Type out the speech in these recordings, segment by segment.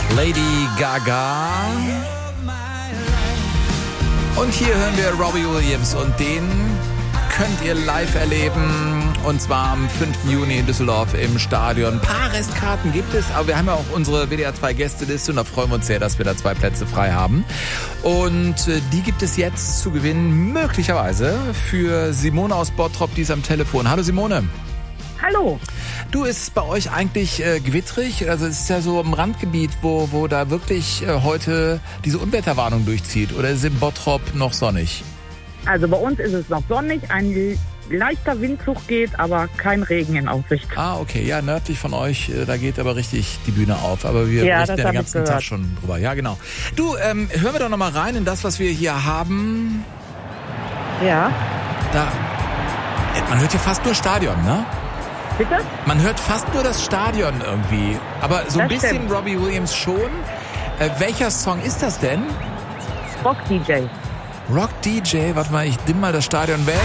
Lady Gaga. Und hier hören wir Robbie Williams und den könnt ihr live erleben. Und zwar am 5. Juni in Düsseldorf im Stadion. Ein paar Restkarten gibt es, aber wir haben ja auch unsere WDR 2 Gästeliste und da freuen wir uns sehr, dass wir da 2 Plätze frei haben. Und die gibt es jetzt zu gewinnen, möglicherweise für Simone aus Bottrop, die ist am Telefon. Hallo Simone. Hallo. Du, ist es bei euch eigentlich gewittrig? Also es ist ja so im Randgebiet, wo da wirklich heute diese Unwetterwarnung durchzieht. Oder ist es in Bottrop noch sonnig? Also bei uns ist es noch sonnig, ein leichter Windzug geht, aber kein Regen in Aussicht. Ah, okay. Ja, nördlich von euch, da geht aber richtig die Bühne auf. Aber wir berichten ja den ganzen Tag schon drüber. Ja, genau. Du, hören wir doch nochmal rein in das, was wir hier haben. Ja. Da, man hört hier fast nur Stadion, ne? Bitte? Man hört fast nur das Stadion irgendwie. Aber so ein bisschen stimmt. Robbie Williams schon. Welcher Song ist das denn? Rock DJ. Rock DJ, warte mal, ich dimm mal das Stadion weg.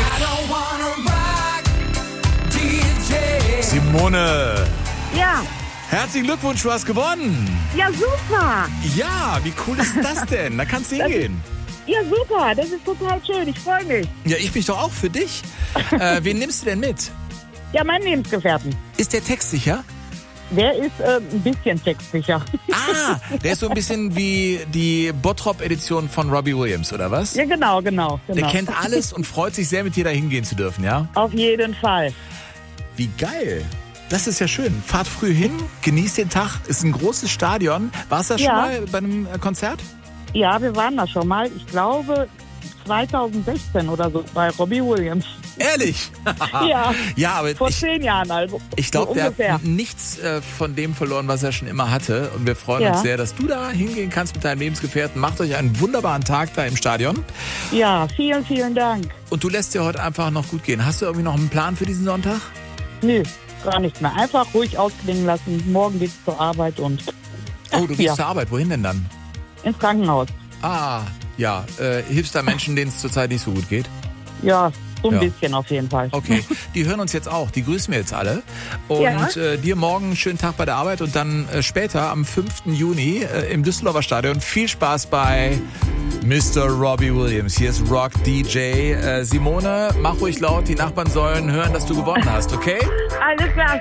Simone. Ja. Herzlichen Glückwunsch, du hast gewonnen. Ja, super. Ja, wie cool ist das denn? Da kannst du hingehen. Ja, super, das ist total schön, ich freue mich. Ja, ich mich doch auch für dich. Wen nimmst du denn mit? Ja, meinen Lebensgefährten. Ist der textsicher? Der ist ein bisschen textsicher. Ah, der ist so ein bisschen wie die Bottrop-Edition von Robbie Williams, oder was? Ja, genau. Der kennt alles und freut sich sehr, mit dir da hingehen zu dürfen, ja? Auf jeden Fall. Wie geil. Das ist ja schön. Fahrt früh hin, genießt den Tag. Ist ein großes Stadion. Warst du da schon mal bei einem Konzert? Ja, wir waren da schon mal. Ich glaube 2016 oder so bei Robbie Williams. Ehrlich? Ja, aber vor 10 Jahren also. Ich glaube, so der hat nichts von dem verloren, was er schon immer hatte. Und wir freuen uns sehr, dass du da hingehen kannst mit deinem Lebensgefährten. Macht euch einen wunderbaren Tag da im Stadion. Ja, vielen, vielen Dank. Und du lässt dir heute einfach noch gut gehen. Hast du irgendwie noch einen Plan für diesen Sonntag? Nö, gar nichts mehr. Einfach ruhig ausklingen lassen. Morgen geht's zur Arbeit und... Oh, du gehst zur Arbeit. Wohin denn dann? Ins Krankenhaus. Ah, ja. Hilfst da Menschen, denen es zurzeit nicht so gut geht? Ja, so ein bisschen auf jeden Fall. Okay, die hören uns jetzt auch. Die grüßen wir jetzt alle. Und dir morgen einen schönen Tag bei der Arbeit und dann später am 5. Juni im Düsseldorfer Stadion. Viel Spaß bei Mr. Robbie Williams. Hier ist Rock DJ. Simone, mach ruhig laut. Die Nachbarn sollen hören, dass du gewonnen hast, okay? Alles klar.